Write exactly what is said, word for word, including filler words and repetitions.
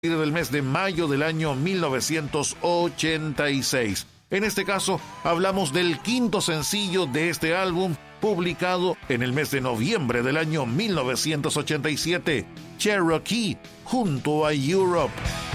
del mes de mayo del año mil novecientos ochenta y seis. En este caso, hablamos del quinto sencillo de este álbum, publicado en el mes de noviembre del año mil novecientos ochenta y siete, Cherokee, junto a Europe.